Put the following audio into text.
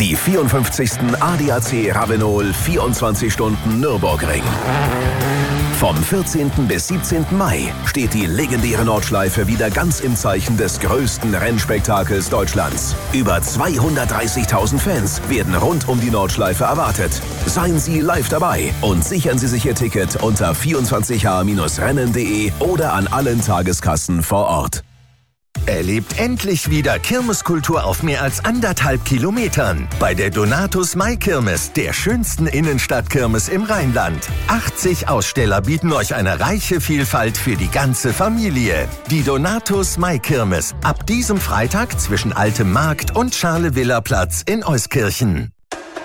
Die 54. ADAC Ravenol 24 Stunden Nürburgring. Vom 14. bis 17. Mai steht die legendäre Nordschleife wieder ganz im Zeichen des größten Rennspektakels Deutschlands. Über 230.000 Fans werden rund um die Nordschleife erwartet. Seien Sie live dabei und sichern Sie sich Ihr Ticket unter 24h-rennen.de oder an allen Tageskassen vor Ort. Erlebt endlich wieder Kirmeskultur auf mehr als 1,5 Kilometern bei der Donatus Maikirmes, der schönsten Innenstadtkirmes im Rheinland. 80 Aussteller bieten euch eine reiche Vielfalt für die ganze Familie. Die Donatus Maikirmes ab diesem Freitag zwischen Altem Markt und Scharle-Villa-Platz in Euskirchen.